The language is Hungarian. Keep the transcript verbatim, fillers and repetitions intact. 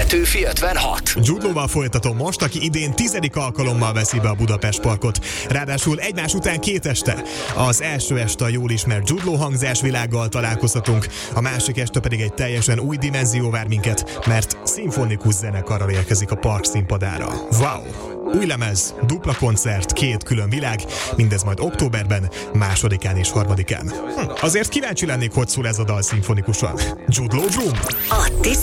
Petőfi ötvenhat. Jude Law-val folytatom most, aki idén tizedik alkalommal veszi be a Budapest Parkot. Ráadásul egymás után két este. Az első este a jól ismert Jude Law hangzásvilággal találkozhatunk, a másik este pedig egy teljesen új dimenzió vár minket, mert szimfonikus zenekarral érkezik a park színpadára. Wow! Új lemez, dupla koncert, két külön világ, mindez majd októberben, másodikán és harmadikán. Hm, azért kíváncsi lennék, hogy szól ez a dal szimfonikusan. Jude Law Drum! A